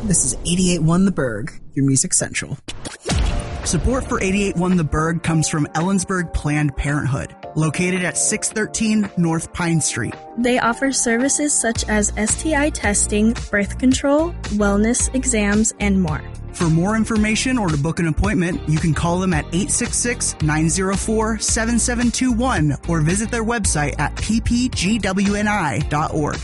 This is 88.1 The Berg, your Music Central. Support for 88.1 The Berg comes from Ellensburg Planned Parenthood, located at 613 North Pine Street. They offer services such as STI testing, birth control, wellness exams, and more. For more information or to book an appointment, you can call them at 866-904-7721 or visit their website at ppgwni.org.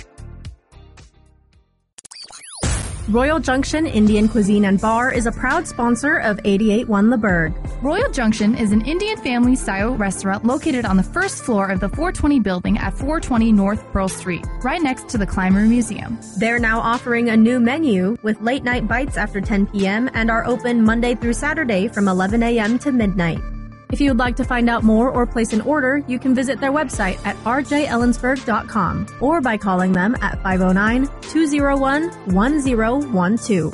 Royal Junction Indian Cuisine and Bar is a proud sponsor of 88.1 The Berg. Royal Junction is an Indian family-style restaurant located on the first floor of the 420 building at 420 North Pearl Street, right next to the Clymer Museum. They're now offering a new menu with late-night bites after 10 p.m. and are open Monday through Saturday from 11 a.m. to midnight. If you would like to find out more or place an order, you can visit their website at rjellensburg.com or by calling them at 509-201-1012.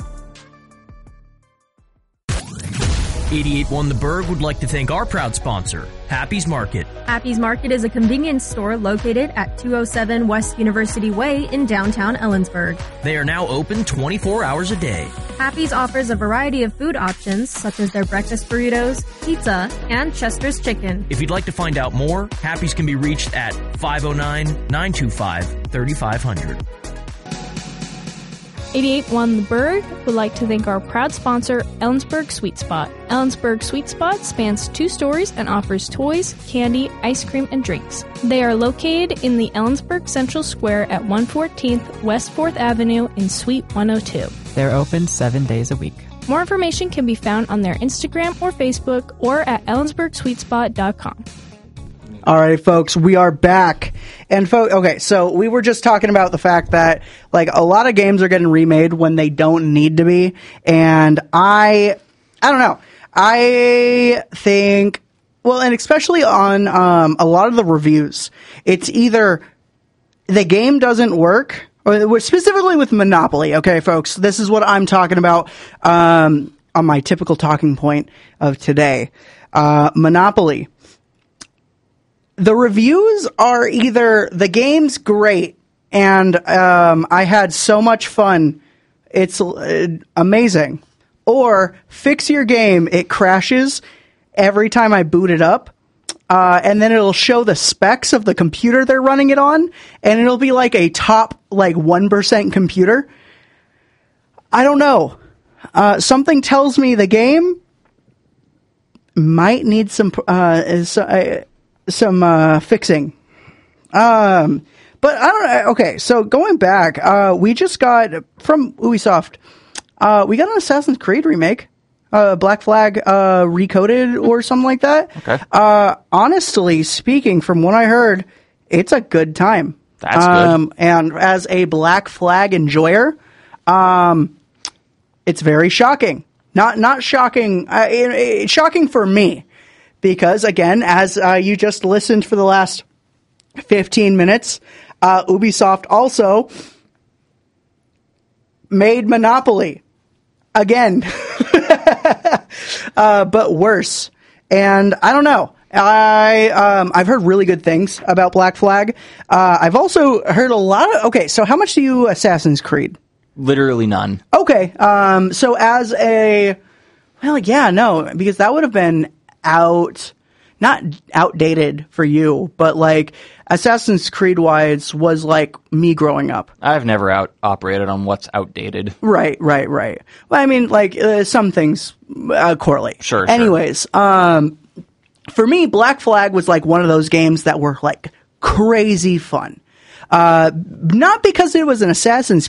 88.1 The Berg would like to thank our proud sponsor, Happy's Market. Happy's Market is a convenience store located at 207 West University Way in downtown Ellensburg. They are now open 24 hours a day. Happy's offers a variety of food options such as their breakfast burritos, pizza, and Chester's chicken. If you'd like to find out more, Happy's can be reached at 509-925-3500. 88.1 The Berg would like to thank our proud sponsor, Ellensburg Sweet Spot. Ellensburg Sweet Spot spans 2 stories and offers toys, candy, ice cream, and drinks. They are located in the Ellensburg Central Square at 114th West 4th Avenue in Suite 102. They're open 7 days a week. More information can be found on their Instagram or Facebook or at ellensburgsweetspot.com. All right, folks, we are back. And okay, so we were just talking about the fact that like a lot of games are getting remade when they don't need to be. And I don't know. I think, well, and especially on a lot of the reviews, it's either the game doesn't work, or specifically with Monopoly. Okay, folks, this is what I'm talking about on my typical talking point of today. Monopoly. The reviews are either the game's great and I had so much fun, it's amazing, or fix your game, it crashes every time I boot it up, and then it'll show the specs of the computer they're running it on, and it'll be like a top 1% computer. I don't know. Something tells me the game might need some fixing. But I don't know. Okay, so going back, we just got from Ubisoft, we got an Assassin's Creed remake, Black Flag Recoded or something like that. Okay. Honestly speaking, from what I heard, it's a good time. That's good. And as a Black Flag enjoyer, it's very shocking. Not shocking. It's shocking for me. Because, again, as you just listened for the last 15 minutes, Ubisoft also made Monopoly. Again. But worse. And I don't know. I've heard really good things about Black Flag. I've also heard a lot of... Okay, so how much do you Assassin's Creed? Literally none. Okay. So as a... Well, yeah, no, because that would have been... not outdated for you, but Assassin's Creed wise was like me growing up. I've never operated on what's outdated. Right. Well, I mean, some things correlate. Sure. Anyways, for me, Black Flag was one of those games that were crazy fun. Not because it was an Assassin's